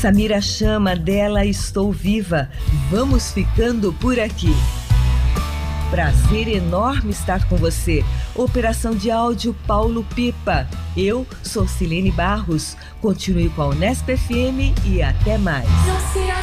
Samira Chama, dela Estou Viva. Vamos ficando por aqui. Prazer enorme estar com você. Operação de áudio Paulo Pipa. Eu sou Silene Barros. Continue com a Unesp FM e até mais.